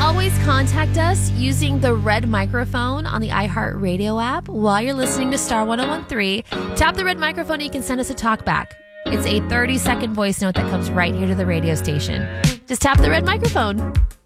always contact us using the red microphone on the iHeartRadio app while you're listening to Star 1013. Tap the red microphone and you can send us a talk back. It's a 30-second voice note that comes right here to the radio station. Just tap the red microphone.